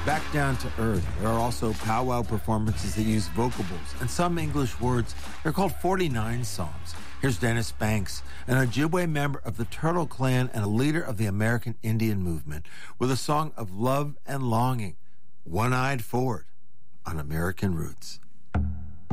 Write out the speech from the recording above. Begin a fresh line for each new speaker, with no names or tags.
Back down to earth, there are also powwow performances that use vocables and some English words. They're called 49 songs. Here's Dennis Banks, an Ojibwe member of the Turtle Clan and a leader of the American Indian movement, with a song of love and longing, One-Eyed Ford, on American Roots.